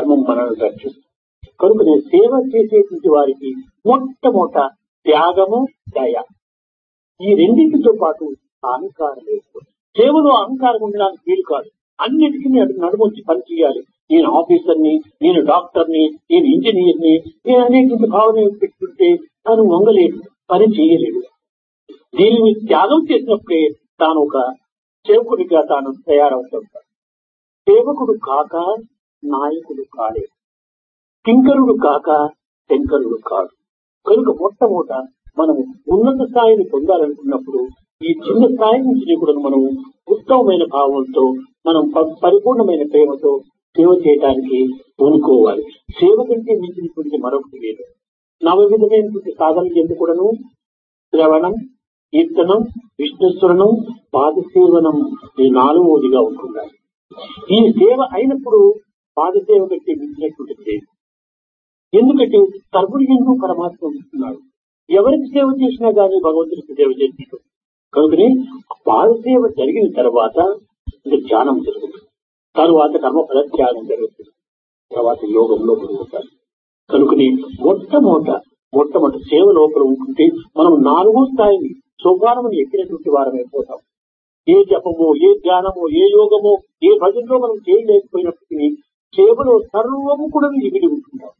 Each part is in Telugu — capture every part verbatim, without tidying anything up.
ధర్మం మనల్ని రక్షిస్తుంది. కనుక నేను సేవ చేసేటువంటి వారికి మొట్టమొదట త్యాగము, దయ, ఈ రెండింటితో పాటు అహంకారం లేదు. సేవలో అహంకారం ఉండడానికి వీలు కాదు. అన్నిటికీ నేను నడుమొచ్చి పని చేయాలి. నేను ఆఫీసర్ని, నేను డాక్టర్ని, నేను ఇంజనీర్ని, నేను అనేటువంటి భావన పెట్టుకుంటే తాను వంగలేడు, పని చేయలేడు. దీనిని త్యాగం చేసినప్పుడే తాను ఒక సేవకుడిగా తాను తయారవుతుంటాడు. సేవకుడు కాక నాయకుడు కాడే, కింకరుడు కాక శంకరుడు కాడు. కనుక మొట్టమొదట మనము ఉన్నత స్థాయిని పొందాలనుకున్నప్పుడు ఈ చిన్న స్థాయి నుంచి కూడా మనం ఉత్తమమైన భావంతో మనం పరిపూర్ణమైన ప్రేమతో సేవ చేయడానికి పూనుకోవాలి. సేవ కంటే మించినటువంటి మరొకటి లేదు. నవ విధమైనటువంటి సాధనలు ఎందుకు కూడాను శ్రవణం, కీర్తనం, విష్ణుస్మరణం, పాదసేవనం ఈ నాలుగోదిగా ఉంటున్నాయి. ఈ సేవ అయినప్పుడు పాదసేవ కంటే మించినటువంటి సేవ. ఎందుకంటే సర్వుడు ఎందుకు పరమాత్మ ఉంటున్నాడు. ఎవరికి సేవ చేసినా గానీ భగవంతుడికి సేవ చేసినట్టు. కనుకనే పాదసేవ జరిగిన తర్వాత ఇంకా ధ్యానం జరుగుతుంది, తరువాత కర్మ ఫలత్యాగం జరుగుతుంది, తర్వాత యోగంలో జరుగుతారు. కనుకని మొట్టమొదట మొట్టమొదటి సేవ లోపల ఉంటుంటే మనం నాలుగో స్థాయిని సోపానముని ఎక్కినటువంటి వారమైపోతాం. ఏ జపమో, ఏ ధ్యానమో, ఏ యోగమో, ఏ భజనలో మనం చేయలేకపోయినప్పటికీ సేవలో సర్వము కూడా ఎగిరి ఉంటున్నాం.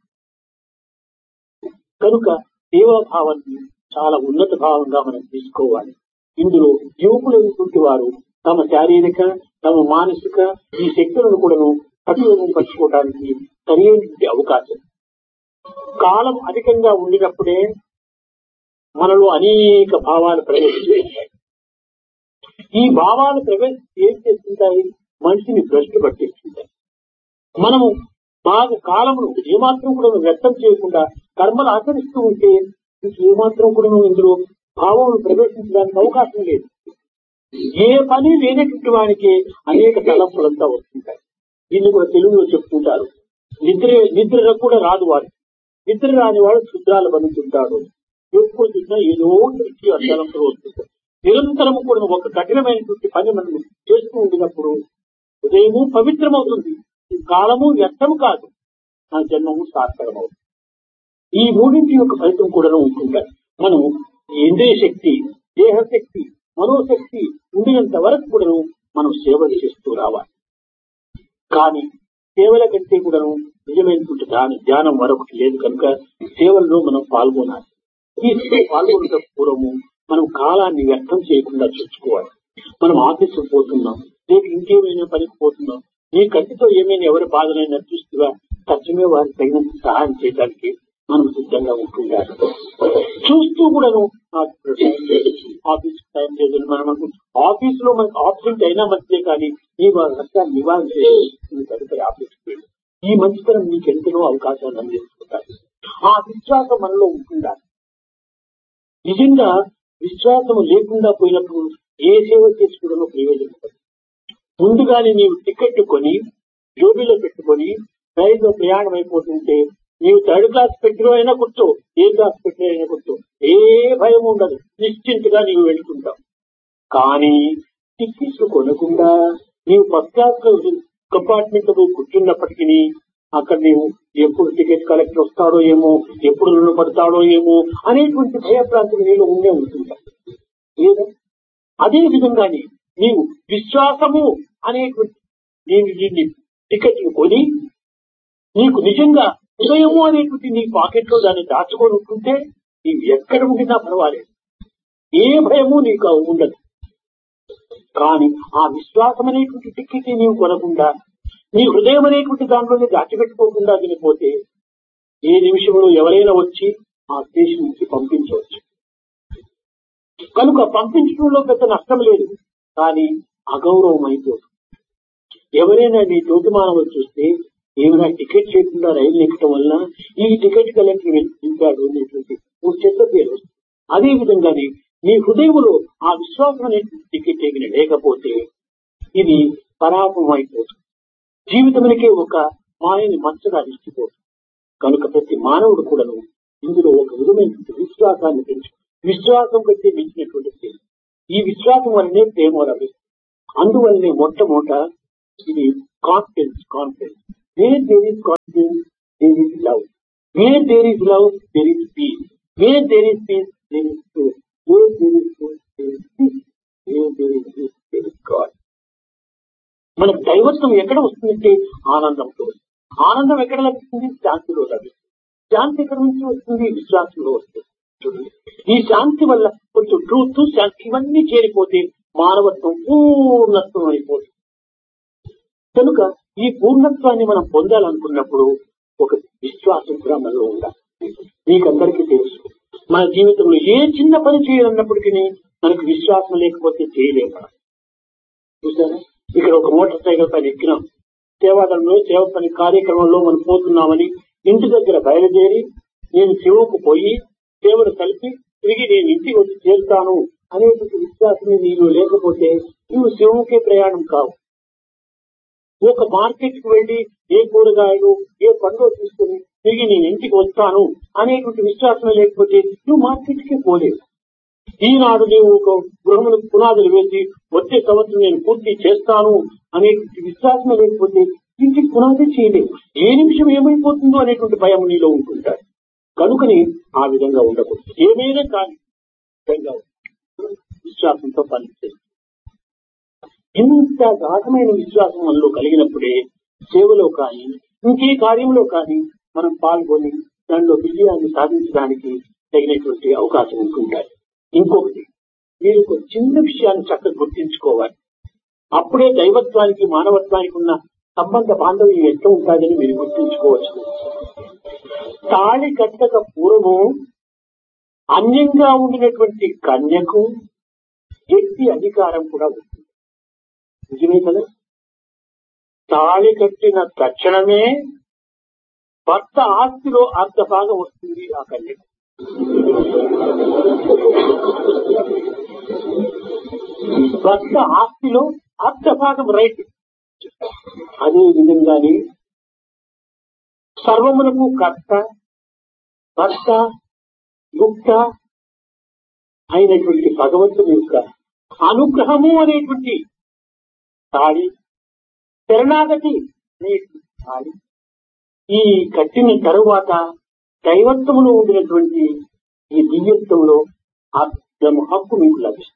కనుక సేవాభావాన్ని చాలా ఉన్నత భావంగా మనం తీసుకోవాలి. ఇందులో యువకులైనటువంటి వారు తమ శారీరక, తమ మానసిక ఈ శక్తులను కూడాను సద్వినియోగం పరచుకోవడానికి సరైనటువంటి అవకాశం. కాలం అధికంగా ఉండినప్పుడే మనలో అనేక భావాలు ప్రవేశిస్తాయి. ఈ భావాలు ప్రవేశం ఏం చేస్తుంటాయి? మనిషిని భ్రష్టు పట్టిస్తుంటాయి. మనము బాగా కాలమును ఏమాత్రం కూడా వ్యక్తం చేయకుండా కర్మలు ఆచరిస్తూ ఉంటే ఏమాత్రం కూడా ఇందులో భావములు ప్రవేశించడానికి అవకాశం లేదు. ఏ పని లేనటువంటి వానికి అనేక తలంపులంతా వస్తుంటాయి. దీన్ని కూడా తెలుగులో చెప్పుకుంటారు, నిద్ర నిద్ర కూడా రాదు వాడు. నిద్ర రాని వాడు శుద్ధాలు బందుతుంటాడు. ఎప్పుడు చూసినా ఏదో తలంపులు వస్తుంటాయి. నిరంతరము కూడా ఒక కఠినమైనటువంటి పని మనం చేస్తూ ఉండినప్పుడు ఉదయము పవిత్రమవుతుంది, కాలము వ్యర్థము కాదు, నా జన్మము సార్థకమవుతుంది. ఈ మూడింటి యొక్క ఫలితం కూడా ఉంటుంటాయి. మనం ఇంద్రియ శక్తి, దేహశక్తి, మనోశక్తి ఉండినంత వరకు కూడా మనం సేవలు చేస్తూ రావాలి. కానీ సేవల కంటే కూడా నిజమైనటువంటి ధ్యానం మరొకటి లేదు. కనుక సేవల్లో మనం పాల్గొనాలి. ఈ పాల్గొనడం పూర్వము మనం కాలాన్ని వ్యర్థం చేయకుండా చూసుకోవాలి. మనం ఆఫీసుకు పోతున్నాం, లేక ఇంకేమైనా పనికి పోతున్నాం, నీ కంటితో ఏమైనా ఎవరి బాధనైనా చూస్తుగా తక్షణమే వారికి తగినంత సహాయం చేయడానికి మనం సిద్ధంగా ఉంటుండాలి. చూస్తూ కూడాను ఆఫీస్ టైం లేదు మనం ఆఫీస్ లో మనకు ఆబ్సెంట్ అయినా మంచిదే, కానీ ఈ కష్టాన్ని నివారణ చేసి తదుపరి ఆఫీస్కి వెళ్ళి ఈ మంచితనం నీకు ఎంతనో అవకాశాలు అందిస్తుంటాయి. ఆ విశ్వాసం మనలో ఉంటుండాలి. నిజంగా విశ్వాసం లేకుండా పోయినప్పుడు ఏ సేవ చేసుకోవడంలో ప్రయోజనం పడదు. ముందుగానే నీవు టికెట్ కొని జోబీలో పెట్టుకొని రైల్లో ప్రయాణం అయిపోతుంటే నీవు థర్డ్ క్లాస్ పెట్టిన అయినా కూర్చో, ఏ క్లాస్ పెట్టిన అయినా కూర్చో, ఏ భయం ఉండదు, నిశ్చింతగా నీవు వెళ్తుంటావు. కానీ టికెట్లు కొనకుండా నీవు ఫస్ట్ క్లాస్ కంపార్ట్మెంట్ లో పోయి కూర్చున్నప్పటికీ అక్కడ నీవు ఎప్పుడు టికెట్ కలెక్టర్ వస్తాడో ఏమో, ఎప్పుడు రుణ పడతాడో ఏమో అనేటువంటి భయప్రాంతం నీలో ఉండే ఉంటుంటాయి. లేదా అదే విధంగానే నీవు విశ్వాసము అనేటువంటి నేను దీన్ని టికెట్ కొని నీకు నిజంగా హృదయము అనేటువంటి నీ పాకెట్ లో దాన్ని దాచుకొని ఉంటుంటే నీవు ఎక్కడ ఉండినా పర్వాలేదు, ఏ భయము నీకు ఉండదు. కానీ ఆ విశ్వాసం అనేటువంటి టికెట్ నీవు కొనకుండా నీ హృదయం అనేటువంటి దాంట్లోనే దాచిపెట్టుకోకుండా వినిపోతే ఏ నిమిషంలో ఎవరైనా వచ్చి ఆ స్టేషన్ నుంచి పంపించవచ్చు. కనుక పంపించడంలో పెద్ద నష్టం లేదు, కానీ అగౌరవం అయిపోతుంది. ఎవరైనా నీ తోటి మానవులు చూస్తే ఏమైనా టికెట్ చేయకుండా రైలు ఎక్కడం వల్ల ఈ టికెట్ కలెక్టర్ వెళ్ళింటాడు అనేటువంటి ఒక చెత్త పేరు వస్తుంది. అదే విధంగానే నీ హృదయంలో ఆ విశ్వాసం అనేటువంటి టికెట్ ఎగిన లేకపోతే ఇది పరాపం అయిపోతుంది. జీవితమునికే ఒక మాయని మచ్చగా నిలిచిపోతుంది. కనుక ప్రతి మానవుడు కూడాను ఇందులో ఒక విధమైనటువంటి విశ్వాసాన్ని పెంచు. విశ్వాసం కంటే మించినటువంటి ఈ విశ్వాసం వల్లనే ప్రేమ లభిస్తుంది. అందువల్లనే మొట్టమొదట ఇది confidence confidence wear there is confidence there is love, wear there is love there is piece, wear there is piece there is truth, wear there is truth there is piece, wear there is truth there is God. మనకు దైవత్వం ఎక్కడ వస్తుందంటే ఆనందంతో. ఆనందం ఎక్కడ లభిస్తుంది? శాంతిలో లభిస్తుంది. శాంతి ఎక్కడి నుంచి వస్తుంది? విశ్వాసంలో వస్తుంది. చూడండి, ఈ శాంతి వల్ల కొంచెం ట్రూత్, శాంతి ఇవన్నీ చేరిపోతే మానవత్వం పూర్ణత్వం అయిపోతుంది. కనుక ఈ పూర్ణత్వాన్ని మనం పొందాలనుకున్నప్పుడు ఒక విశ్వాసం కూడా మనలో ఉండాలి. మీకందరికీ తెలుసు, మన జీవితంలో ఏ చిన్న పని చేయాలన్నప్పటికీ మనకు విశ్వాసం లేకపోతే చేయలేము. చూసారా, ఇక్కడ ఒక మోటార్ సైకిల్ పైన ఎక్కినాం, సేవాదళంలో సేవ పని కార్యక్రమంలో మనం పోతున్నామని ఇంటి దగ్గర బయలుదేరి నేను శివకు పోయి సేవను కలిపి తిరిగి నేను ఇంటికి వచ్చి చేరుతాను అనేటువంటి విశ్వాసం నీలో లేకపోతే నువ్వు శివుకే ప్రయాణం కావు. ఒక మార్కెట్ కు వెళ్లి ఏ కూరగాయలు ఏ పండ్లు తీసుకుని తిరిగి నేను ఇంటికి వస్తాను అనేటువంటి విశ్వాసం లేకపోతే నువ్వు మార్కెట్ కి పోలేవు. ఈనాడు నీవు ఒక గృహములకు పునాదులు వేసి వచ్చే సంవత్సరం నేను పూర్తి చేస్తాను అనేటువంటి విశ్వాసం లేకపోతే ఇంటికి పునాది చేయలేవు. ఏ నిమిషం ఏమైపోతుందో అనేటువంటి భయం నీలో ఉంటుంటారు. కనుకని ఆ విధంగా ఉండకూడదు. ఏమైనా కానీ విశ్వాసంతో పనిచేస్తుంది. ఇంత గాఢమైన విశ్వాసం మనలో కలిగినప్పుడే సేవలో కానీ ఇంకే కార్యంలో కానీ మనం పాల్గొని దానిలో విజయాన్ని సాధించడానికి తగినటువంటి అవకాశం ఉంటుంటాయి. ఇంకొకటి, మీరు ఒక చిన్న విషయాన్ని చక్కగా గుర్తించుకోవాలి. అప్పుడే దైవత్వానికి మానవత్వానికి ఉన్న సంబంధ బాంధవ్యం ఎట్లా ఉంటుందని మీరు గుర్తించుకోవచ్చు. తాళి కట్టక పూర్వము అన్యంగా ఉండినటువంటి కన్యకు వ్యక్తి అధికారం కూడా ఉంటుంది. నిజమే కదా? తాళి కట్టిన తక్షణమే భర్త ఆస్తిలో అర్ధ భాగం వస్తుంది ఆ కన్యకు. భర్త ఆస్తిలో అర్ధ భాగం రైట్. అదే విధంగానే సర్వమునకు కర్త భర్త యుక్త అయినటువంటి భగవంతుని యొక్క అనుగ్రహము అనేటువంటి తాళి, శరణాగతి అనేటువంటి తాళి ఈ కట్టిన తరువాత దైవత్వములో ఉండినటువంటి ఈ దివ్యత్వంలో అర్థము హక్కు మీకు లభిస్తుంది.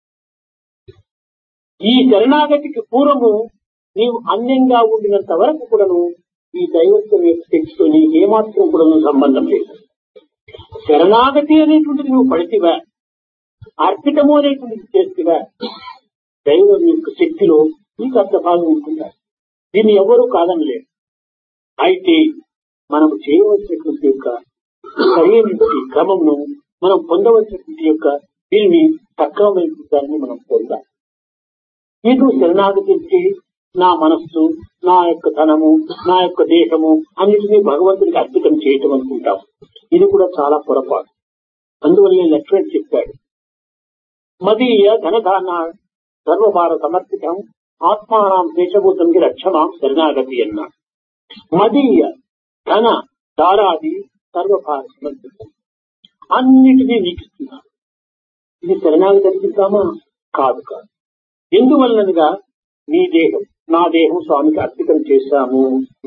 ఈ శరణాగతికి పూర్వము నీవు అన్యంగా ఉండినంత వరకు కూడాను ఈ దైవత్వం యొక్క శక్తితో నీకు ఏమాత్రం కూడా సంబంధం లేదు. శరణాగతి అనేటువంటిది నువ్వు పడితివా, అర్పితము అనేటువంటిది చేతివా, దైవం యొక్క శక్తిలో నీకు అర్థ భాగం ఉంటుందా? దీన్ని ఎవరూ కాదనలేదు. అయితే మనం చేయవలసినటువంటి యొక్క సరైనటువంటి క్రమంను మనం పొందవలసినటువంటి యొక్క దీన్ని సక్రమమైన మనం పొందాలి. ఇది శరణాగతి నా మనస్సు, నా యొక్క ధనము, నా యొక్క దేశము అన్నిటినీ భగవంతుడికి అర్పితం చేయటం అనుకుంటాం. ఇది కూడా చాలా పొరపాటు. అందువల్ల లక్ష్మణ్ చెప్పాడు, మదీయ ధనధాన సర్వభార సమర్పితం ఆత్మానం దేశభూతంకి రక్షమాం శరణాగతి అన్నాడు. మదీయ ధన దారాది సర్వభార సమర్పితం, అన్నిటినీ నీకు ఇస్తున్నాను. ఇది శరణాగతి అర్పిస్తామా? కాదు కాదు. ఎందువల్లనగా నీ దేహం నా దేహం స్వామికి అర్పితం చేశాము.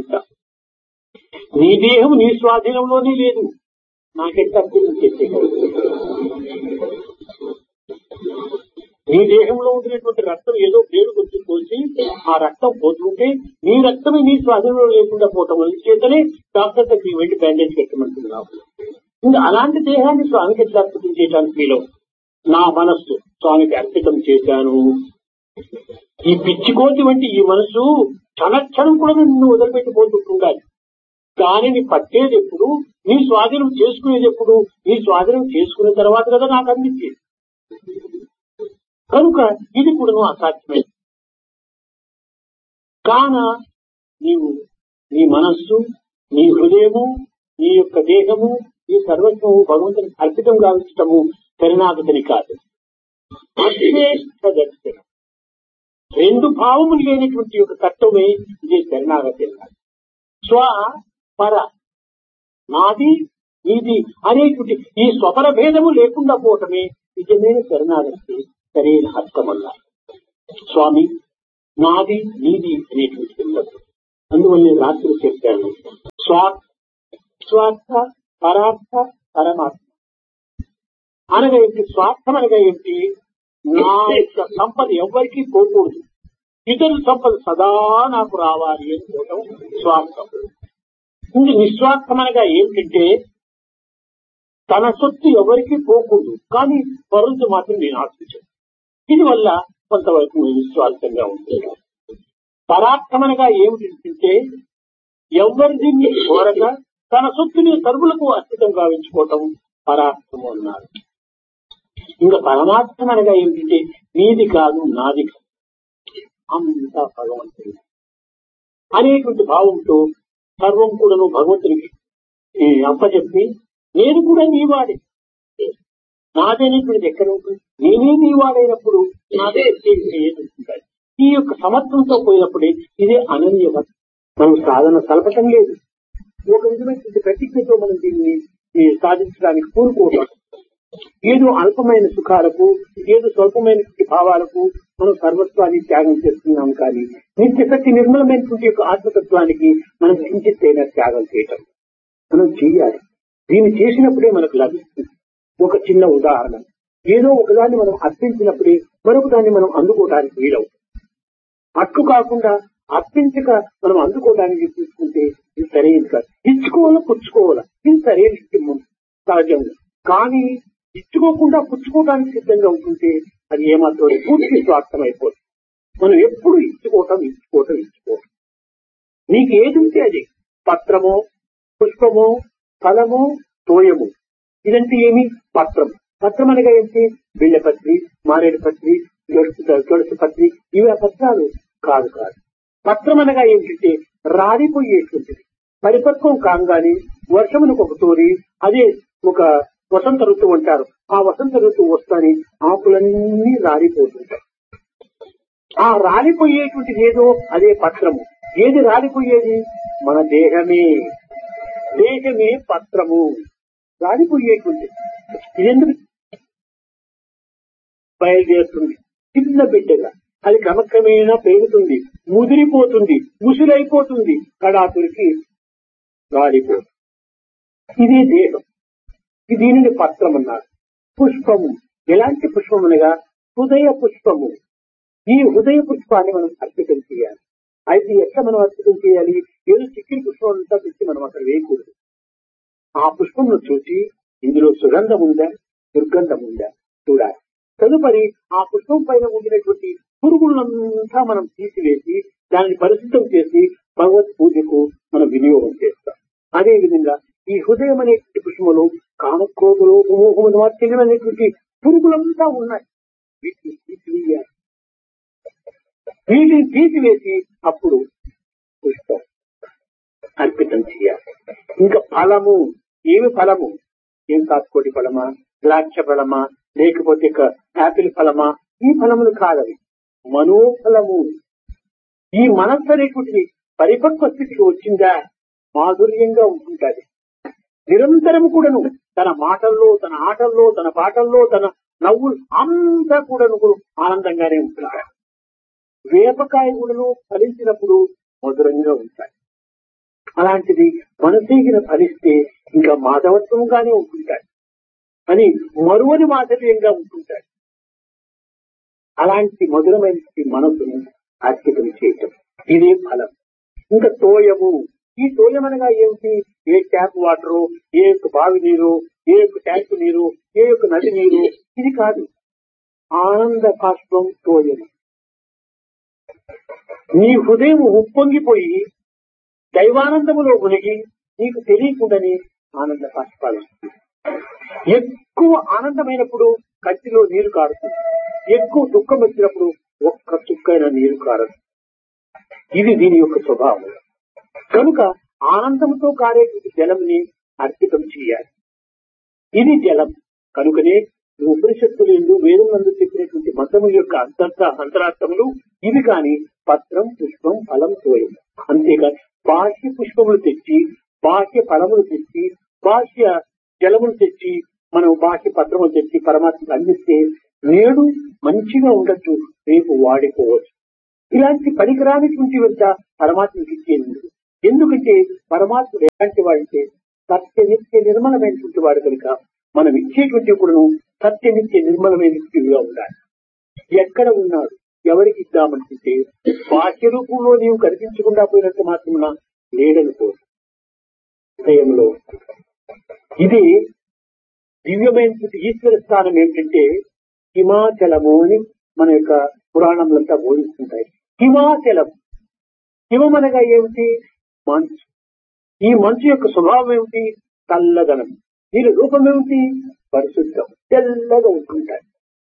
నీ దేహం నీ స్వాధీనంలోనే లేదు, నాకెంత అర్పితం చేసే. నీ దేహంలో ఉండినటువంటి రక్తం ఏదో పేరు గుర్తు పోసి ఆ రక్తం పోతుంటే నీ రక్తమే నీ స్వాధీనంలో లేకుండా పోవటం వల్ల చేతనే డాక్టర్ దగ్గరికి వెళ్లి బ్యాండేజ్ పెట్టమంటున్నావు. ఇంకా అలాంటి దేహాన్ని స్వామికి ఎట్లా అర్పితం చేయడానికి వీలు? నా మనస్సు స్వామికి అర్పితం చేశాను. ఈ పిచ్చికోతి వంటి ఈ మనసు క్షణక్షణం కూడా నిన్ను వదిలిపెట్టిపోతుండాలి. దానిని పట్టేది ఎప్పుడు? నీ స్వాధీనం చేసుకునేది ఎప్పుడు? నీ స్వాధీనం చేసుకున్న తర్వాత కదా నాకు అందించేది. కనుక ఇది కూడా నువ్వు అసాధ్యమే. కాన నీవు నీ మనస్సు, నీ హృదయము, నీ యొక్క దేహము, నీ సర్వస్వము భగవంతునికి అర్పితం గావించటము శరణాగతిని కాదు, అశ్రేష్ఠ దర్శనం. రెండు భావములు లేనటువంటి యొక్క తత్వమే ఇదే శరణాగతి అన్నారు. స్వ పర, నాది నీది అనేటువంటి ఈ స్వపర భేదము లేకుండా పోవటమే నిజమైన శరణాగతి సరైన అర్థం అన్నారు. స్వామి నాది నీది అనేటువంటి ఉండదు. అందువల్ల రాత్రి చెప్పాను, స్వార్థ స్వార్థ పరార్థ పరమాత్మ అనగా ఏంటి? స్వార్థం అనగా ఏంటి? నా యొక్క సంపద ఎవ్వరికీ పోకూడదు, ఇతరుల సంపద సదా నాకు రావాలి అనుకోవడం స్వార్థం. ఇంక నిస్వార్థం అనగా ఏమిటంటే తన సొత్తు ఎవరికి పోకూడదు, కానీ పరులు మాత్రం నేను ఆశించను. ఇది వల్ల కొంతవరకు నిస్వార్థంగా ఉంటుంది. పరార్థమనగా ఏమిటంటే ఎవరిది కోరగా తన సొత్తుని తరువులకు అర్పితం గావించుకోవటం పరార్థము అన్నారు. ఇంకా పరమార్థం అనగా ఏమిటంటే నీది కాదు నాది కాదు, అంతా భగవంతుడి అనేటువంటి భావంతో సర్వం కూడాను భగవంతుడికి అప్పచెప్పి నేను కూడా నీవాడే, నాదనేటువంటిది ఎక్కడ ఉంటుంది? నేనే నీవాడైనప్పుడు నాదే ఏదుంటాయి. ఈ యొక్క సమర్థంతో పోయినప్పుడే ఇదే అనన్యత. మనం సాధన సలపటం లేదు, ఒక విధమైనటువంటి ప్రతిజ్ఞతో మనం దీన్ని సాధించడానికి కోరుకోవడం. ఏదో అల్పమైన సుఖాలకు, ఏదో స్వల్పమైన భావాలకు మనం సర్వస్వాన్ని త్యాగం చేస్తున్నాం. కానీ నిత్య శక్తి నిర్మలమైనటువంటి యొక్క ఆత్మతత్వానికి మనం కించిత్తైనా త్యాగం చేయటం మనం చేయాలి. దీన్ని చేసినప్పుడే మనకు లభిస్తుంది. ఒక చిన్న ఉదాహరణ, ఏదో ఒకదాన్ని మనం అర్పించినప్పుడే మరొక దాన్ని మనం అందుకోవడానికి వీలవుతుంది. అట్టు కాకుండా అర్పించక మనం అందుకోవడానికి తీసుకుంటే ఇది సరైనది కాదు. ఇచ్చుకోవాలా పుచ్చుకోవాలా, ఇది సరైన సహజం. కానీ ఇచ్చుకోకుండా పుచ్చుకోవడానికి సిద్ధంగా ఉంటుంటే అది ఏమాత్రం పూర్తి స్వార్థం అయిపోతుంది. మనం ఎప్పుడు ఇచ్చుకోవటం ఇచ్చుకోవటం ఇచ్చుకోవటం నీకు ఏది ఉంటే అది, పత్రమో పుష్పమో ఫలము తోయము. ఇదంటే ఏమి? పత్రం. పత్రం అనగా ఏంటి? బిళ్ళపత్రి, మారేడు పత్రి, తులసి పత్రి, ఇవి ఆ పత్రాలు కాదు కాదు. పత్రం అనగా ఏంటంటే రాలిపోయేటువంటిది. పరిపక్వం కాగానే వర్షమునకు ఒక తోరి అదే ఒక వసంత ఋతువు అంటారు. ఆ వసంత ఋతువు వస్తానే ఆకులన్నీ రాలిపోతుంటాయి. ఆ రాలిపోయేటువంటిది ఏదో అదే పత్రము. ఏది రాలిపోయేది? మన దేహమే. దేహమే పత్రము, రాలిపోయేటువంటిది. ఇదెందుకు బయలుదేరుతుంది? చిన్న బిడ్డగా అది క్రమక్రమేణా పెరుగుతుంది, ముదిరిపోతుంది, ముసిరైపోతుంది, కడాతురికి రాలిపోతుంది. ఇదే దేహం. దీనిని పత్రం అన్నారు. పుష్పము ఎలాంటి పుష్పం అనగా హృదయ పుష్పము. ఈ హృదయ పుష్పాన్ని మనం అర్పితం చేయాలి. అయితే ఎట్లా మనం అర్పితం చేయాలి? ఏదో చిక్కిన పుష్పం అంతా తెచ్చి మనం అక్కడ వేయకూడదు. ఆ పుష్పంను చూసి ఇందులో సుగంధం ఉందా, దుర్గంధం ఉందా చూడాలి. తదుపరి ఆ పుష్పం పైన ఉండినటువంటి పురుగులంతా మనం తీసివేసి దానిని పరిశుద్ధం చేసి భగవత్ పూజకు మనం వినియోగం చేస్తాం. అదే విధంగా ఈ హృదయం అనేటువంటి పుష్పములు కామక్రోధులు మోహములు మాత్రమే అనేటువంటి పురుగులంతా ఉన్నాయి. వీటిని తీసివేయాలి. వీటిని తీసివేసి అప్పుడు పుష్పం అర్పితం చేయాలి. ఇంకా ఫలము, ఏమి ఫలము? ఏం కాసుకోటి ఫలమా, ద్రాక్ష ఫలమా, లేకపోతే యాపిల్ ఫలమా? ఈ ఫలములు కాదవి, మనోఫలము. ఈ మనస్సు అనేటువంటిది పరిపక్వ స్థితికి వచ్చిందా మాధుర్యంగా ఉంటుంటది. నిరంతరం కూడాను తన మాటల్లో, తన ఆటల్లో, తన పాటల్లో, తన నవ్వులు అంతా కూడాను ఆనందంగానే ఉంటుంటాయి. వేపకాయ కూడాను ఫలించినప్పుడు మధురంగా ఉంటాయి. అలాంటిది మనసేగిన ఫలిస్తే ఇంకా మాధవత్వంగానే ఉంటుంటాయి అని మరువని మాధుర్యంగా ఉంటుంటాయి. అలాంటి మధురమైన మనసును అర్పితం చేయటం ఇదే ఫలం. ఇంకా తోయము. ఈ తోయం అనగా ఏమిటి? ఏ ట్యాప్ వాటరు, ఏ యొక్క బావి నీరు, ఏ యొక్క ట్యాంకు నీరు, ఏ యొక్క నది నీరు, ఇది కాదు. ఆనంద బాష్పం తోయం. నీ హృదయం ఉప్పొంగిపోయి దైవానందములో మునిగి నీకు తెలియకుండానే ఆనంద బాష్పాలు. ఎక్కువ ఆనందమైనప్పుడు కత్తిలో నీరు కారుతుంది, ఎక్కువ దుఃఖం వచ్చినప్పుడు ఒక్క చుక్కైన నీరు కారదు. ఇది దీని యొక్క స్వభావం. కనుక ఆనందంతో కారేటువంటి జలంని అర్పితం చేయాలి. ఇది జలం. కనుకనే ఉపనిషత్తులు ఎందు వేదం నందు చెప్పినటువంటి మంత్రముల యొక్క అంతర్త అంతరార్థములు ఇవి. కాని పత్రం, పుష్పం, ఫలం, తోయం. అంతేకాదు బాహ్య పుష్పములు తెచ్చి, బాహ్య ఫలములు తెచ్చి, బాహ్య జలములు తెచ్చి, మనం బాహ్య పత్రములు తెచ్చి పరమాత్మకు అందిస్తే నేడు మంచిగా ఉండొచ్చు, రేపు వాడిపోవచ్చు. ఇలాంటి పనికిరానిటువంటి వద్ద పరమాత్మకి ఇచ్చేది. ఎందుకంటే పరమాత్ముడు ఎలాంటి వాడంటే సత్య నిత్య నిర్మలమైనటువంటి వాడు కనుక మనం ఇచ్చేటువంటి కూడా సత్య నిత్య నిర్మలమైనటువంటివిగా ఉండాలి. ఎక్కడ ఉన్నాడు, ఎవరికి ఇద్దామనుకుంటే బాహ్య రూపంలో నీవు కనిపించకుండా పోయినట్టు మాత్రమున లేడనుకో హృదయంలో. ఇది దివ్యమైనటువంటి ఈశ్వర స్థానం ఏమిటంటే హిమాచలము అని మన యొక్క పురాణములంతా బోధిస్తుంటాయి. హిమాచలం, హిమమనగా ఏమిటి? మంచు. ఈ మంచు యొక్క స్వభావం ఏమిటి? చల్లదనం. దీని రూపం ఏమిటి? పరిశుద్ధం, తెల్లగా ఉంటుంటాయి.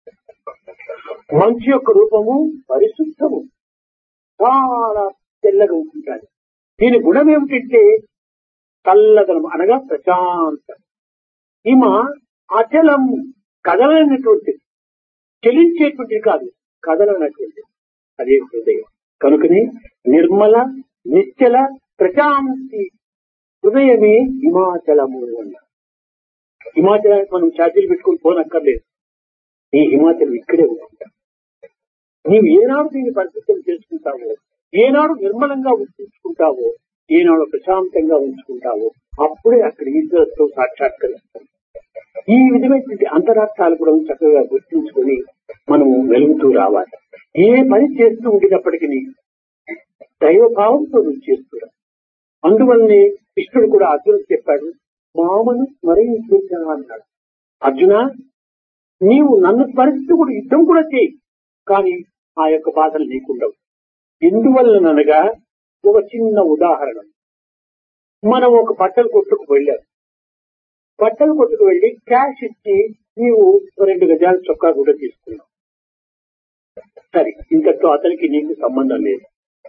మంచు యొక్క రూపము పరిశుద్ధము, చాలా తెల్లగా ఉంటుంటాయి. దీని గుణం ఏమిటంటే చల్లదనం అనగా ప్రశాంతం. హిమ అచలం, కదలనటువంటిది, చెలించేటువంటిది కాదు, కదలనటువంటిది. అదే హృదయం. కనుకనే నిర్మల నిశ్చల ప్రశాంతి హృదయమే హిమాచలము అన్నారు. హిమాచలానికి మనం ఛార్జీలు పెట్టుకుని పోనక్కర్లేదు. నీ హిమాచలం ఇక్కడే ఉంటుంటా. నీవు ఏనాడు దీన్ని పరిస్థితులు చేసుకుంటావో, ఏనాడు నిర్మలంగా ఉంచుకుంటావో, ఏనాడు ప్రశాంతంగా ఉంచుకుంటావో అప్పుడే అక్కడ ఈశ్వరుతో సాక్షాత్కరిస్తాం. ఈ విధమైనటువంటి అంతరార్థాలు కూడా చక్కగా గుర్తించుకొని మనము వెలుగుతూ రావాలి. ఏ పని చేస్తూ ఉండినప్పటికీ దైవభావంతో నువ్వు చేస్తున్నా. అందువల్లనే కృష్ణుడు కూడా అర్జునుడు చెప్పాడు, మామను స్మరించా అన్నాడు. అర్జున, నీవు నన్ను స్మరిస్తూ కూడా యుద్ధం కూడా చేయి, కానీ ఆ యొక్క బాధలు నీకుండవు. ఎందువల్లనగా ఒక చిన్న ఉదాహరణ. మనం ఒక బట్టలు కొట్టుకు వెళ్ళాం. బట్టలు కొట్టుకు వెళ్లి క్యాష్ ఇచ్చి నీవు రెండు గజాల చొక్కా కూడా తీసుకున్నావు. సరే, ఇంతతో అతనికి నీకు సంబంధం లేదు.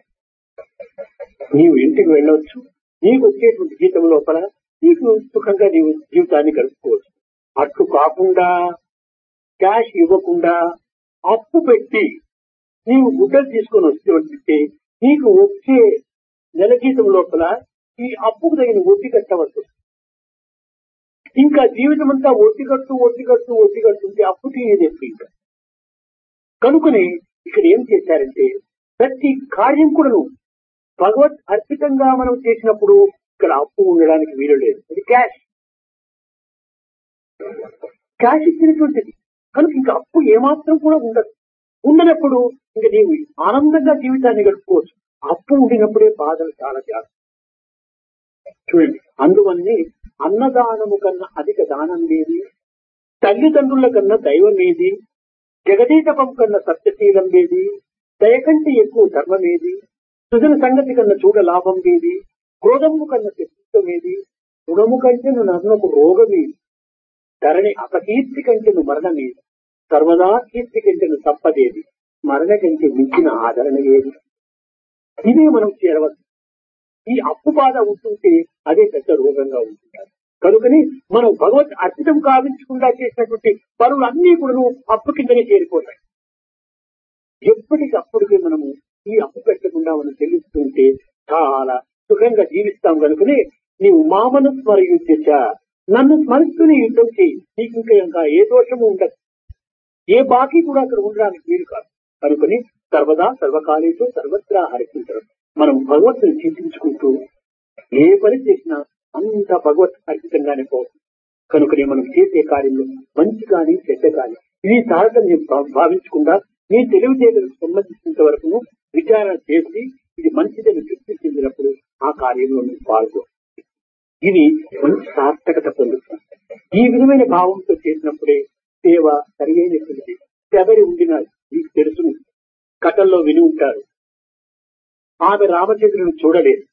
నీవు ఇంటికి వెళ్ళవచ్చు. నీకు వచ్చేటువంటి జీతం లోపల నీకు సుఖంగా నీవు జీవితాన్ని గడుపుకోవచ్చు. అట్లు కాకుండా క్యాష్ ఇవ్వకుండా అప్పు పెట్టి నీవు గుడ్డలు తీసుకొని వస్తే నీకు వచ్చే నెల జీతం లోపల ఈ అప్పుకు తగిన వడ్డీ కట్టవచ్చు. ఇంకా జీవితం అంతా వడ్డీ కట్టు వడ్డీ కట్టు వడ్డీ కట్టుంటే అప్పు తీయదు ఎప్పుడు. ఇంకా కనుకనే ఇక్కడ ఏం చేశారంటే ప్రతి కార్యం కూడా భగవత్ అర్పితంగా మనం చేసినప్పుడు ఇక్కడ అప్పు ఉండడానికి వీలు లేదు. అది క్యాష్ క్యాష్ ఇచ్చినటువంటిది కనుక ఇంకా అప్పు ఏమాత్రం కూడా ఉండదు. ఉండనప్పుడు ఇంకా నీవు ఆనందంగా జీవితాన్ని గడుపుకోవచ్చు. అప్పు ఉండినప్పుడే బాధలు చాలా జాగ్రత్త. చూడండి, అందువల్లనే అన్నదానము కన్నా అధిక దానం ఏది, తల్లిదండ్రుల కన్నా దైవం ఏది, జగదీతపం కన్నా సత్యశీలం ఏది, దయ కంటే ఎక్కువ ధర్మం ఏది, సుజన సంగతి కన్నా చూడ లాభం ఏది, క్రోధము కన్నా శత్రుత్వం ఏది, గుణము కంటే నువ్వు నన్నకు రోగమేది, ధరణి అపకీర్తి కంటే నువ్వు మరణమేది, సర్వదా కీర్తి కంటే నువ్వు తప్పదేది, మరణ కంటే మించిన ఆదరణ ఏది. ఇదే మనం చేరవచ్చు. ఈ అప్పు బాధ ఉంటుంటే అదే పెద్ద రోగంగా ఉంటుంటారు. కనుకని మనం భగవత్ అర్పితం కావించకుండా చేసినటువంటి పనులన్నీ కూడా అప్పు కిందనే చేరిపోతాయి. ఎప్పటికప్పటికి మనము ఈ అప్పు పెట్టకుండా మనం చెల్లిస్తుంటే చాలా సుఖంగా జీవిస్తాం. కనుకనే నీవు మామను స్మరయుద్ధ, నన్ను స్మరిస్తూనే యుద్ధం చేయి. నీకు ఇంకా ఇంకా ఏ దోషము ఉండదు, ఏ బాకీ కూడా అక్కడ ఉండడానికి వీలు కాదు. కనుకని సర్వదా సర్వకాలేతో సర్వత్రా హరిస్తుంటారు. మనం భగవత్తుని చింతించుకుంటూ ఏ పని చేసినా అంతా భగవత్ అర్పితంగానే పోతుంది. కనుకనే మనం చేసే కార్యంలో మంచి కానీ చెడ్డ కానీ ఇది తారతమ్యం భావించకుండా నీ తెలివితేటలకు సంబంధించినంత వరకు విచారణ చేసి ఇది మంచిదని తృప్తి చెందినప్పుడు ఆ కార్యంలో నువ్వు పాల్గొ. ఇది మంచి సార్థకత పొందుతుంది. ఈ విధమైన భావంతో చేసినప్పుడే సేవ సరైనటువంటిది. శబరి ఉండిన మీకు తెలుసును, కథల్లో విని ఉంటారు. ఆమె రామచంద్రుని చూడలేదు,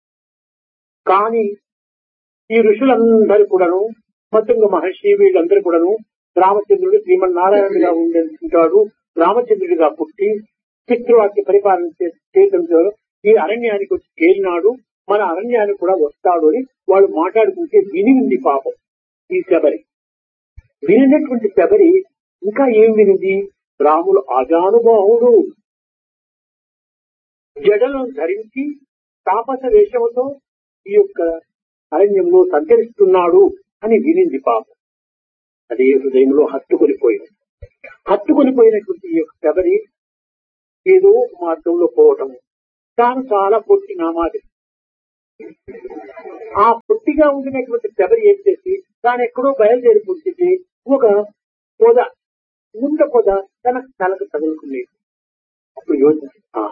కానీ ఈ ఋషులందరూ కూడాను, మతంగ మహర్షి వీళ్ళందరూ కూడాను రామచంద్రుడు శ్రీమన్నారాయణుడిగా ఉండేటాడు, రామచంద్రుడిగా పుట్టి పితృవాక్య పరిపాలన చేయడంతో ఈ అరణ్యానికి వచ్చి చేరినాడు, మన అరణ్యానికి కూడా వస్తాడు అని వాళ్ళు మాట్లాడుకుంటే విని ఉంది పాపం ఈ శబరి. వినినటువంటి శబరి ఇంకా ఏం వినింది? రాములు అజానుభావుడు, జడలను ధరించి తాపస వేషముతో ఈ యొక్క అరణ్యంలో సంచరిస్తున్నాడు అని వినింది పాపం. అదే హృదయంలో హత్తుకొనిపోయింది. హత్తుకొనిపోయినటువంటి ఈ యొక్క శబరి ఏదో ఒక మార్గంలో పోవటము. తాను చాలా పొట్టి నామాది. ఆ పొట్టిగా ఉండినటువంటి శబరి ఏం చేసి తాను ఎక్కడో బయలుదేరిపోతుంది. ఒక పొద ముండ పొద తన తలకు తగులుకునేది. అప్పుడు యోచన,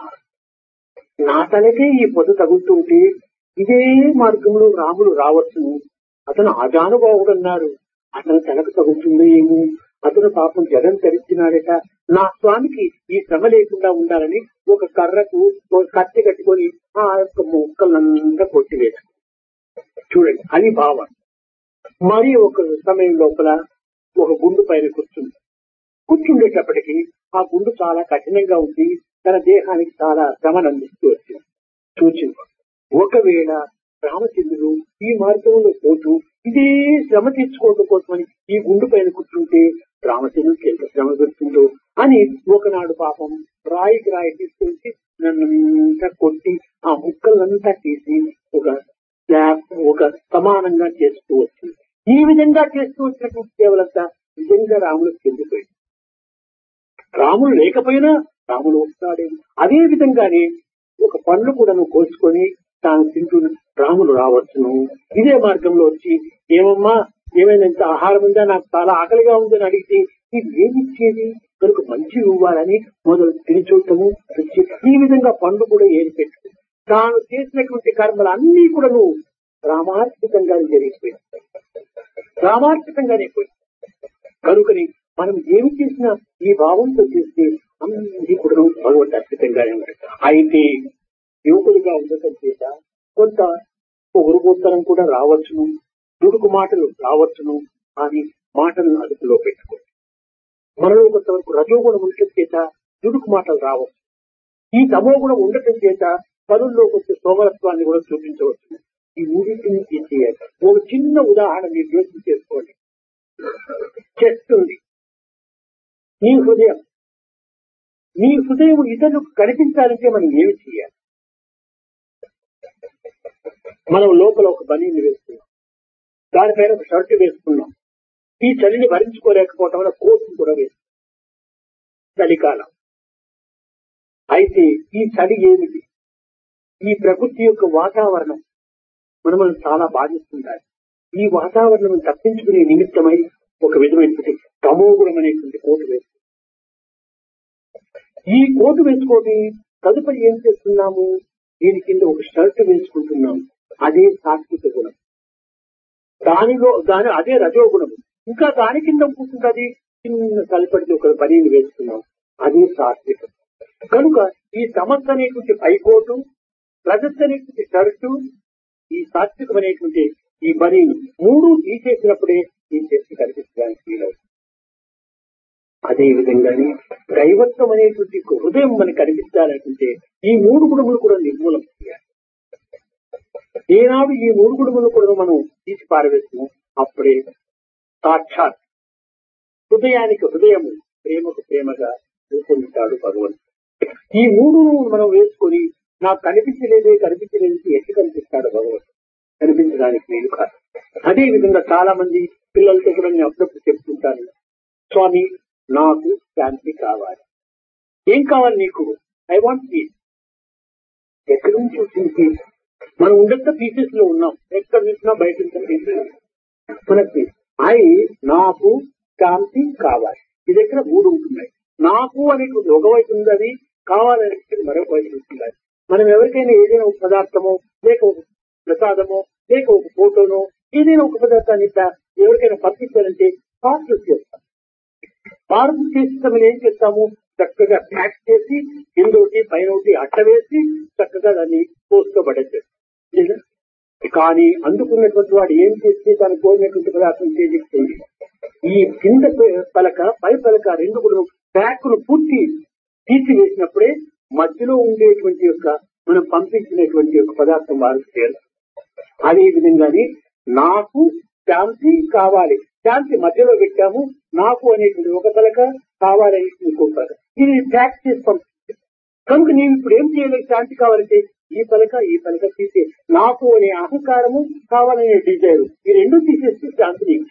నా తలకే ఈ పొద తగులుతుంటే ఇదే మార్గంలో రాముడు రావచ్చును, అతను ఆజానుభావుడన్నారు, అతను తలకు తగులుతుందో ఏమో, అతను పాపం జగన్ ధరించినాడట, నా స్వామికి ఈ శ్రమ లేకుండా ఉండాలని ఒక కర్రకు ఒక కత్తి కట్టుకొని ఆ యొక్క మొక్కలంతా కొట్టివేట. చూడండి, అది భావం. మరి ఒక సమయం లోపల ఒక గుండు పైన కూర్చుంది. కూర్చుండేటప్పటికీ ఆ గుండు చాలా కఠినంగా ఉంది, తన దేహానికి చాలా శ్రమను అందిస్తూ వచ్చింది. చూచింది, ఒకవేళ రామచంద్రుడు ఈ మార్గంలో పోతూ ఇదే శ్రమ తీర్చుకోవడం కోసమని ఈ గుండు పైన కూర్చుంటే రామచంద్రుడికి ఎంత శ్రమ పెడుతుందో అని ఒకనాడు పాపం రాయికి రాయి తీసుకొచ్చి నన్నంతా కొట్టి ఆ ముక్కలంతా తీసి ఒక ఒక సమానంగా చేస్తూ వచ్చింది. ఈ విధంగా చేస్తూ వచ్చినటువంటి సేవలంతా నిజంగా రాముడికి చెందిపోయింది. రాముడు లేకపోయినా రాముడు వస్తాడే. అదే విధంగానే ఒక పండ్లు కూడా నువ్వు కోసుకొని తాను తింటూ రాముడు రావచ్చును. ఇదే మార్గంలో వచ్చి, ఏమమ్మా ఏమైనా ఇంత ఆహారం ఉందా, నాకు చాలా ఆకలిగా ఉందని అడిగితే ఇది ఏమిచ్చేది, కనుక మంచి ఇవ్వాలని మొదలు తిని చూడటము. ఈ విధంగా పండు కూడా ఏది పెట్టు తాను చేసినటువంటి కర్మలు అన్ని కూడా నువ్వు రామార్పితంగా జరిగిపోయింది, రామార్పితంగానే పోయింది. కనుకని మనం ఏమి చేసినా ఈ భావంతో చేస్తే అన్ని కూడా భగవంతు అర్పితంగానే ఉంటాయి. అయితే యువకులుగా ఉండటం చేత కొంత పొగురుబోత్తనం కూడా రావచ్చును, దుడుకు మాటలు రావచ్చును, అని మాటలను అదుపులో పెట్టుకోండి. మనలో కొంతవరకు రజోగుణం ఉండటం చేత దుడుకు మాటలు రావచ్చు. ఈ తమోగుణం ఉండటం చేత పనుల్లో కొంచెం సోమరత్వాన్ని కూడా చూపించవచ్చు. ఈ మూడింటిని తీసేయాలి. ఒక చిన్న ఉదాహరణ మీరు యోచన చేసుకోండి. చేస్తుంది నీ హృదయం. నీ హృదయం ఇతరులకు కనిపించాలంటే మనం ఏమి చేయాలి? మనం లోపల ఒక బనీని వేస్తున్నాం, దానిపైన ఒక షర్టు వేసుకున్నాం. ఈ చలిని భరించుకోలేకపోవటం వల్ల కోటును కూడా వేస్తున్నాం. చలికాలం. అయితే ఈ చలి ఏమిటి? ఈ ప్రకృతి యొక్క వాతావరణం మనల్ని చాలా బాధిస్తుంటారు. ఈ వాతావరణం తప్పించుకునే నిమిత్తమై ఒక విధమైనటువంటి తమోగుణం అనేటువంటి కోటు వేస్తుంది. ఈ కోటు వేసుకొని తదుపరి ఏం చేస్తున్నాము? దీని కింద ఒక షర్ట్ వేసుకుంటున్నాము. అదే సాత్విక గుణం. దానిలో దాని అదే రజోగుణము. ఇంకా దాని కింద కూర్చుంటుంది చిన్న తలపడితే ఒక బనీని వేస్తున్నాం. అదే సాత్వికం. కనుక ఈ తమస్సు అనేటువంటి పైకోటు, రజస్సు అనేటువంటి షర్టు, ఈ సాత్వికం అనేటువంటి ఈ బనీను మూడు తీసేసినప్పుడే ఈ శక్తి కనిపించడానికి వీలవుతుంది. అదే విధంగానే దైవత్వం అనేటువంటి హృదయం మనకు కనిపించాలంటే ఈ మూడు గుణములు కూడా నిర్మూలం చేయాలి. ఏనాడు ఈ మూడు గుణములు కూడా మనం తీసి పారవేస్తాము, అప్పుడే సాక్షాత్ హృదయానికి హృదయము, ప్రేమకు ప్రేమగా రూపొందుతాడు భగవంతుడు. ఈ మూడు మనం వేసుకొని నాకు కనిపించలేదే కనిపించలేదు ఎట్టు కనిపిస్తాడు భగవంతుడు? కనిపించడానికి నేను కాదు. అదే విధంగా చాలా మంది పిల్లలతో కూడా నేను అప్పుడప్పుడు చెప్తుంటాను, స్వామి నాకు శాంతి కావాలి. ఏం కావాలి నీకు? I want peace. ఎక్కడి నుంచి వచ్చింది పీస్? మనం ఉండక పీసెస్ లో ఉన్నాం. ఎక్కడ చూసినా బయట పీసెస్ మనకి. ఐ నాకు శాంతి కావాలి. ఇది దగ్గర మూడు ఉంటున్నాయి. నాకు అనేటువంటి ఒకవైపు ఉంది, అది కావాలనేది మరొక వైపు ఉంటుంది. మనం ఎవరికైనా ఏదైనా ఒక పదార్థమో, లేక ఒక ప్రసాదమో, లేక ఒక ఫోటోనో, ఏదైనా ఒక పదార్థాన్ని ఎవరికైనా పంపించాలంటే పార్సల్ చేస్తాం. పార్సల్ చేసి ఏం చేస్తాము? చక్కగా ప్యాక్ చేసి కిందోటి పైన ఒకటి అట్ట వేసి చక్కగా దాన్ని పోస్ట్ పడేస్తాం. కానీ అందుకున్నటువంటి వాడు ఏం చేస్తే తను కోరినటువంటి పదార్థం చేస్తుంది. ఈ కింద పలక పై పలక రెండు కూడా ప్యాక్ ను పూర్తి తీసివేసినప్పుడే మధ్యలో ఉండేటువంటి యొక్క మనం పంపించినటువంటి యొక్క పదార్థం వారికి చేయాలి. అదే విధంగానే నాకు శాంతి కావాలి. శాంతి మధ్యలో పెట్టాము. నాకు అనేటువంటి ఒక పలక, కావాలని ఇంకో పలక. ఇది ప్యాక్ చేసి పంపిస్తుంది. కనుక నీవు ఇప్పుడు ఏం చేయలేదు? శాంతి కావాలంటే ఈ పలక ఈ పలక తీసే. నాకు అనే అహంకారము, కావాలనే డిజైర్, ఈ రెండు తీసేస్తే శాంతి నీకు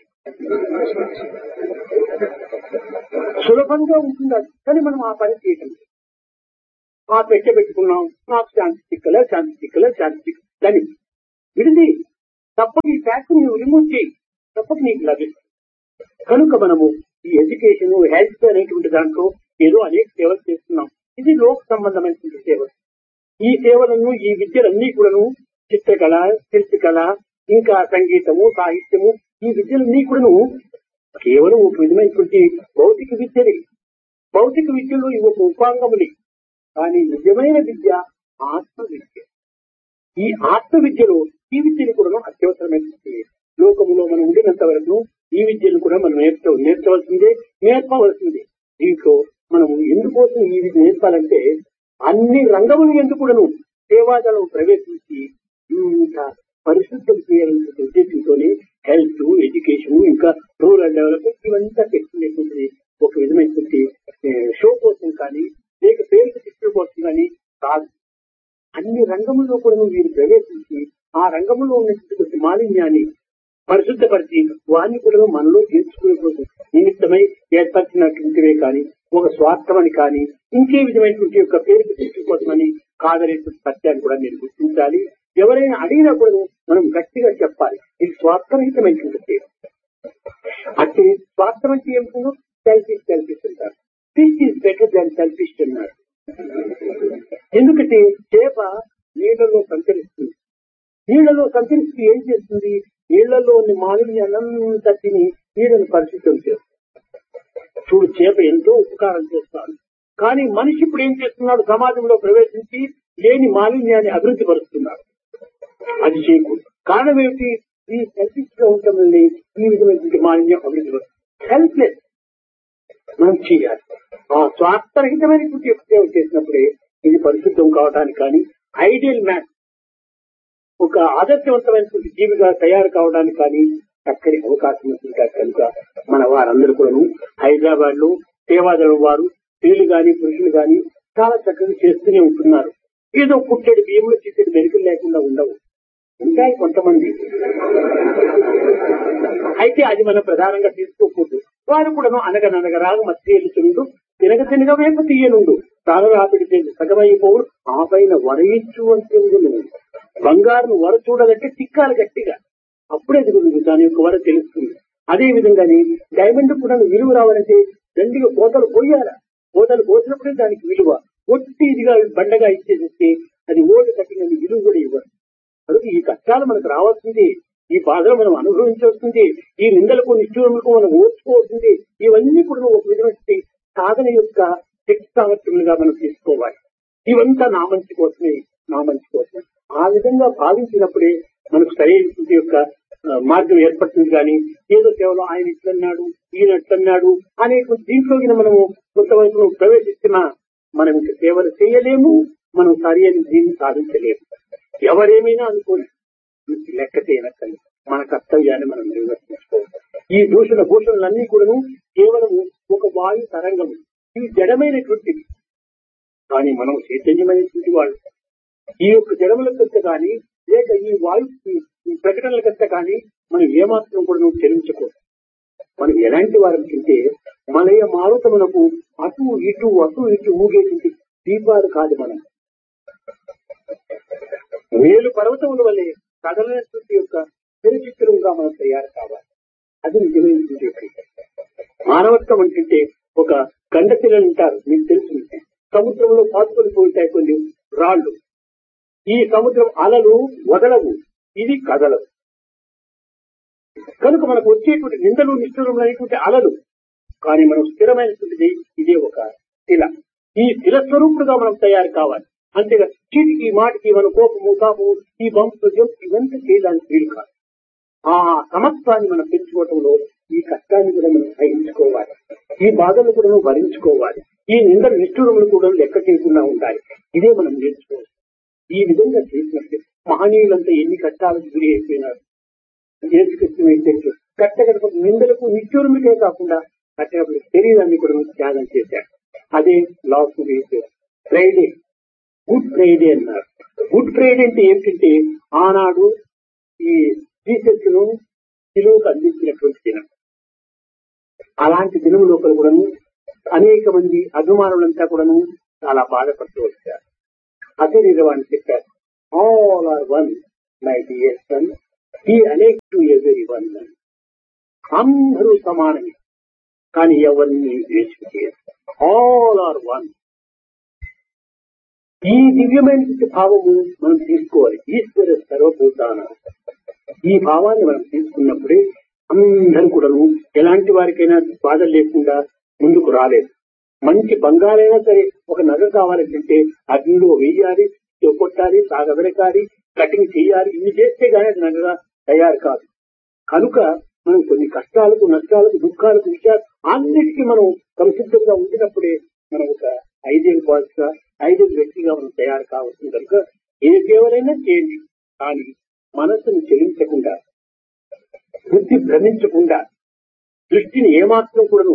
సులభంగా ఉంటుంది. కానీ మనం ఆ పని చేయటం ఆ పెట్టె పెట్టుకున్నాం, నాకు శాంతి చిక్కలే శాంతి చిక్కలే శాంతి చిక్క దాన్ని విడిది తప్పక ఈ ట్యాక్స్ నువ్వు రిమూవ్ చేయి, తప్పక నీకు లభిస్తుంది. కనుక మనము ఈ ఎడ్యుకేషన్ హెల్త్ అనేటువంటి దాంట్లో ఏదో అనేక సేవలు చేస్తున్నాం. ఇది లోక సంబంధమైనటువంటి సేవలు. ఈ సేవలను ఈ విద్యలన్నీ కూడాను చిత్రకళ, శిల్పకళ, ఇంకా సంగీతము, సాహిత్యము, ఈ విద్యలన్నీ కూడాను కేవలం ఒక విధమైనటువంటి భౌతిక విద్యలే. భౌతిక విద్యలో ఇవి ఒక ఉపాంగములే. కానీ నిజమైన విద్య ఆత్మ విద్య. ఈ ఆత్మ విద్యలో ఈ విద్యను కూడా అత్యవసరమైనటువంటి లోకములో మనం ఉండినంత వరకు ఈ విద్యను కూడా మనం నేర్చ నేర్చవలసిందే నేర్పవలసిందే. దీంట్లో మనము ఎందుకోసం ఈ విద్య నేర్పాలంటే అన్ని రంగములు ఎందుకు కూడాను సేవాదళం ప్రవేశించి ఇంత పరిశుద్ధం చేయాలనే ఉద్దేశంతోనే హెల్త్, ఎడ్యుకేషన్, ఇంకా రూరల్ డెవలప్మెంట్ ఇవంతా పెట్టుకునేటువంటి ఒక విధమైనటువంటి షో కోసం కానీ లేక పేరు చిత్రం కోసం కానీ కాదు. అన్ని రంగముల్లో కూడా వీరు ప్రవేశించి ఆ రంగంలో ఉన్నటువంటి మాలిన్యాన్ని పరిశుద్ధపరిచి వారిని కూడా మనలో చేర్చుకునే కోసం నిమిత్తమై ఏర్పరిచినటువంటివే కానీ ఒక స్వార్థమని కానీ ఇంకే విధమైనటువంటి యొక్క పేరు చిత్రం కోసమని కాదనేటువంటి సత్యాన్ని కూడా మీరు గుర్తించాలి. ఎవరైనా అడిగినా కూడా మనం గట్టిగా చెప్పాలి, ఇది స్వార్థరహితమైనటువంటి పేరు. అంటే స్వార్థం అంటే ఏమిటో సెల్ఫిష్ సెల్ఫిష్ అంటారు. Fish is better than selfish అన్నారు. ఎందుకంటే చేప నీళ్లలో సంచరిస్తుంది. నీళ్లలో సంచరిస్తూ ఏం చేస్తుంది? నీళ్లలోని మాలిన్యాలంతా తిని నీళ్లను పరిశుద్ధం చేస్తుంది. చూడు, చేప ఎంతో ఉపకారం చేస్తాడు. కానీ మనిషి ఇప్పుడు ఏం చేస్తున్నాడు? సమాజంలో ప్రవేశించి లేని మాలిన్యాన్ని అభివృద్ధి పరుస్తున్నాడు. అది చేయకూడదు. కారణం ఏమిటి? ఈ సెల్ఫిష్ గా ఉండటం వల్ల ఈ విధమైనటువంటి మాలిన్యం అభివృద్ధి పరుస్తుంది. సెల్ఫ్లెస్ మనం చేయాలి. ఆ స్వార్థరహితమైనటువంటి సేవ చేసినప్పుడే ఇది పరిశుద్ధం కావడానికి కానీ ఐడియల్ మ్యాన్ ఒక ఆదర్శవంతమైనటువంటి జీవిగా తయారు కావడానికి కానీ చక్కని అవకాశం ఉంటుంది. కనుక మన వారందరూ కూడా హైదరాబాద్ లో సేవాదళం వారు స్త్రీలు గాని పురుషులు గాని చాలా చక్కగా చేస్తూనే ఉంటున్నారు. ఏదో పుట్టెడు బియ్యంలో చిట్టెడు మెరుకులు లేకుండా ఉండవు, ఉంటాయి కొంతమంది. అయితే అది మనం ప్రధానంగా తీసుకోకూడదు. వారు కూడా అనగననగరాగా మత్స్యలు చెందు తినగ తినగ వేప తీయనుండు తాగరాపిడితే సగమైపోవు ఆ పైన వరయించు అంటే బంగారును వర చూడాలంటే తిక్కాలి గట్టిగా, అప్పుడే దిగుతుంది దాని యొక్క వర తెలుస్తుంది. అదే విధంగానే డైమండ్ కూడా విలువ రావాలంటే దండిగా కోతలు పోయాలా, కోతలు పోసినప్పుడే దానికి విలువ. ఒట్టి ఇదిగా బండగా ఇచ్చేస్తే అది ఓటు కట్టిన విలువ కూడా ఇవ్వరు. అందుకే ఈ కష్టాలు మనకు రావాల్సింది, ఈ బాధలు మనం అనుభవించాల్సింది, ఈ నిందలకు నిష్ఠూరములకు మనం ఓర్చుకోవాల్సింది. ఇవన్నీ కూడా ఒక విధమైన సాధన యొక్క శక్తి సామర్థ్యములుగా మనం తీసుకోవాలి. ఇవంతా నా మంచి కోసమే, నా మంచి కోసమే. ఆ విధంగా భావించినప్పుడే మనకు సరైన యొక్క మార్గం ఏర్పడుతుంది. కానీ ఏదో కేవలం ఆయన ఇట్లన్నాడు ఈయన ఎట్లన్నాడు అనేటువంటి దీంట్లో మనము కొంతవరకు ప్రవేశిస్తున్నా మనం ఇంకా సేవలు చేయలేము, మనం సరి అయిన దీన్ని సాధించలేము. ఎవరేమైనా అనుకోండి, లెక్క చేయనక్కర్లేదు. మన కర్తవ్యాన్ని మనం నిర్వర్తించుకోవాలి. ఈ దూషణ భూషణలన్నీ కూడా కేవలం ఒక వాయు తరంగము, ఇవి జడమైనటువంటివి. కానీ మనం చైతన్యమైనటువంటి వాళ్ళు. ఈ యొక్క జడములకంత కానీ లేక ఈ వాయు ప్రకటనలకంత కానీ మనం ఏమాత్రం కూడా నువ్వు చెల్లించకూడదు. మనం ఎలాంటి వారం తింటే మనయ మారుతమునకు అటు ఇటు అటు ఇటు ఊగేటువంటి దీపాలు కాదు. మనం వేలు పర్వతముల వల్లే కదలనటువంటి యొక్క చిరచిత్రంగా మనం తయారు కావాలి. అది నిజమైనటువంటి మానవత్వం అంటే ఒక గండశిలని అంటారు, మీకు తెలుసు. సముద్రంలో పాతుకొని పోతాయి కొన్ని రాళ్లు. ఈ సముద్రం అలలు వదలవు, ఇది కదలవు. కనుక మనకు వచ్చేటువంటి నిందలు నిష్ఠురములు అనేటువంటి అలలు. కానీ మనం స్థిరమైనటువంటిది ఇదే ఒక శిల. ఈ శిల స్వరూపుడుగా మనం తయారు కావాలి. అంతేగా చీటికి మాటికి మన కోపము తాపము ఈ బంపు ఇవంతా చేయడానికి వీలు కాదు. ఆ సమత్వాన్ని మనం పెంచుకోవటంలో ఈ కష్టాన్ని కూడా మనం సహించుకోవాలి, ఈ బాధలు కూడా భరించుకోవాలి, ఈ నిందల నిష్ఠూరములు కూడా లెక్క చేయకుండా ఉండాలి. ఇదే మనం నేర్చుకోవాలి. ఈ విధంగా చేసినట్టు మహనీయులంతా ఎన్ని కష్టాలకు గురి అయిపోయినారు. కట్టగడప నిందలకు నిష్ఠూరములకే కాకుండా కట్టగడప శరీరాన్ని కూడా త్యాగం చేశారు. అదే లాస్ ఫ్రైడే, గుడ్ ఫ్రైడే అన్నారు. గుడ్ ఫ్రైడే అంటే ఏమిటంటే ఆనాడు ఈ జీసస్ ను శిలువకు అందించినటువంటి దినం. అలాంటి దినం లోపల కూడాను అనేక మంది అభిమానులంతా కూడాను చాలా బాధపడుతూ వచ్చారు. అశరీరవాణి చెప్పారు, all are one my dear son, he అనేక్ to every one. అందరూ సమానమే, కానీ ఎవరిని ద్వేషం చేయరు. All are one. ఈ దివ్యమైన భావము మనం తీసుకోవాలి. ఈశ్వర సర్వభూతాన, ఈ భావాన్ని మనం తీసుకున్నప్పుడే అందరూ కూడాను ఎలాంటి వారికైనా బాధ లేకుండా ముందుకు రాలేదు. మంచి బంగారైనా సరే ఒక నగ కావాలంటే అగ్నిలో వేయాలి, కొట్టాలి, సాగబెరకాలి, కటింగ్ చేయాలి. ఇన్ని చేస్తే గానీ అది నగగా తయారు కాదు. కనుక మనం కొన్ని కష్టాలకు, నష్టాలకు, దుఃఖాలకు, విషయాలు అన్నిటికీ మనం సంసిద్ధంగా ఉండినప్పుడే మనం ఒక ఐదేళ్ళు బాధ్యత, ఐదేళ్ళు వ్యక్తిగా మనం తయారు కావచ్చు. కనుక ఏ కేవలైనా చేయండి, కానీ మనస్సును చెలించకుండా, బుద్ధి భ్రమించకుండా, దృష్టిని ఏమాత్రం కూడాను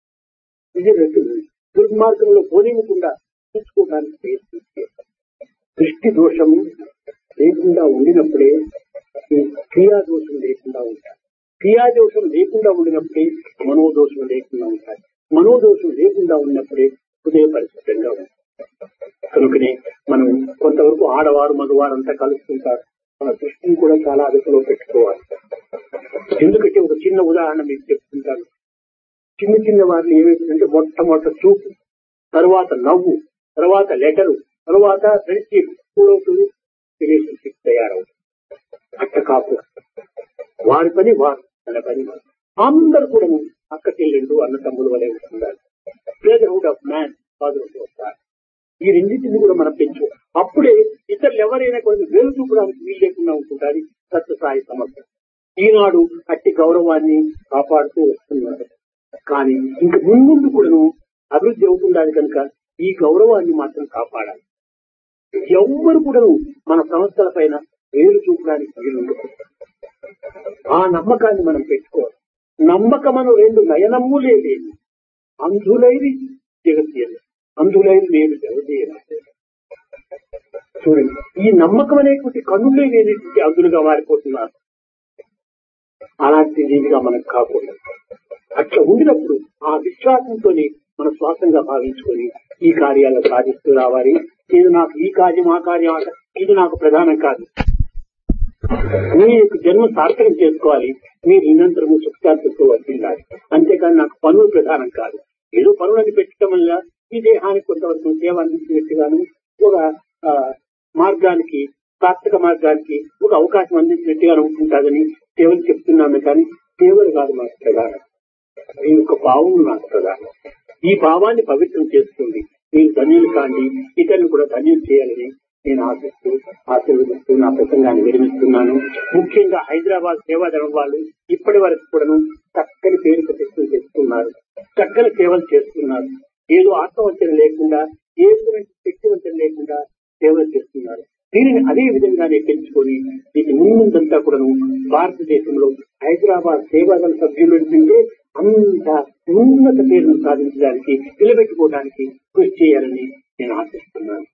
దుర్మార్గంలో పోనివ్వకుండా చూసుకోవడానికి ప్రయత్నించారు. దృష్టి దోషము లేకుండా ఉండినప్పుడే క్రియాదోషం లేకుండా ఉంటారు. క్రియాదోషం లేకుండా ఉండినప్పుడే మనోదోషం లేకుండా ఉంటాయి. మనోదోషం లేకుండా ఉన్నప్పుడే హృదయ పరిశుద్ధంగా ఉంటారు. కనుకనే మనం కొంతవరకు ఆడవారు మగవారు అంతా కలుస్తుంటారు. మన దృష్టిని కూడా చాలా అదుపులో పెట్టుకోవాలి. ఎందుకంటే ఒక చిన్న ఉదాహరణ మీకు చెప్తుంటాను. చిన్న చిన్న వారిని ఏమైతుందంటే మొట్టమొదటి చూపు, తర్వాత నవ్వు, తర్వాత లెటరు, తర్వాత ఫ్రెండ్షిప్ కూడవుతుంది, రిలేషన్షిప్ తయారవుతుంది. అట్ట కాపు వారి పని వారు, తన పని వారు. అందరూ కూడా అక్క చెల్లెళ్ళు, అన్న తమ్ముడు వలె ఉంటున్నారు. Brotherhood of man, fatherhood of God. ఈ రెండింటిని కూడా మనం పెంచు. అప్పుడే ఇతరులు ఎవరైనా కొన్ని వేలు చూపడానికి వీలు లేకుండా ఉంటుంటారు. సత్యసాయి సమర్థ ఈనాడు అట్టి గౌరవాన్ని కాపాడుతూ వస్తున్నారు. కానీ ఇంక ముందు కూడాను అభివృద్ధి అవుతుండాలి. కనుక ఈ గౌరవాన్ని మాత్రం కాపాడాలి. ఎవ్వరు కూడాను మన సంస్థల పైన వేలు చూపడానికి వీలుండదు. ఆ నమ్మకాన్ని మనం పెట్టుకోవాలి. నమ్మకమను రెండు నయనమ్ము లేదు, అంధులైది జగత్యలు, అందులైది నేను జగతీయ. చూడండి, ఈ నమ్మకం అనేటువంటి కన్నులే లేనటువంటి అందులుగా మారిపోతున్నారు. అలాంటి దీనిగా మనకు కాకుండా అట్లా ఉండినప్పుడు ఆ విశ్వాసంతోనే మన శ్వాసంగా భావించుకొని ఈ కార్యాలను సాధిస్తూ రావాలి. ఇది నాకు ఈ కార్యం, ఆ కార్యం, ఇది నాకు ప్రధానం కాదు. మీ యొక్క జన్మ సార్థకం చేసుకోవాలి. మీరు నిరంతరము సుఖశాంతితో వర్తిల్లాలి. అంతేకాని నాకు పనులు ప్రధానం కాదు. ఏదో పనులని పెట్టడం వల్ల ఈ దేహానికి కొంతవరకు సేవ అందించినట్టుగాను, ఒక మార్గానికి, సార్థక మార్గానికి ఒక అవకాశం అందించినట్టుగా ఉంటుందని సేవలు చెప్తున్నాను. కానీ సేవలు కాదు నాకు ప్రధానం. మీ యొక్క భావం నాకు ప్రధానం. ఈ భావాన్ని పవిత్రం చేస్తుంది. మీరు ధన్యులు కాండి, ఇతరులు కూడా ధన్యులు చేయాలని నేను ఆశిస్తూ ఆశీర్వదిస్తూ నా ప్రసంగాన్ని విరమిస్తున్నాను. ముఖ్యంగా హైదరాబాద్ సేవాదళం వాళ్ళు ఇప్పటి వరకు కూడాను చక్కని పేరు ప్రతిష్టలు చేస్తున్నారు, చక్కని సేవలు చేస్తున్నారు. ఏదో ఆత్మవంచన లేకుండా, ఏ విధమైన శక్తివంచన లేకుండా సేవలు చేస్తున్నారు. దీనిని అదే విధంగానే పెంచుకొని దీని ముందంతా కూడాను భారతదేశంలో హైదరాబాద్ సేవాదళ సభ్యులు ఏంటంటే అంత ఉన్నత పేరును సాధించడానికి, నిలబెట్టుకోవడానికి కృషి చేయాలని నేను ఆశిస్తున్నాను.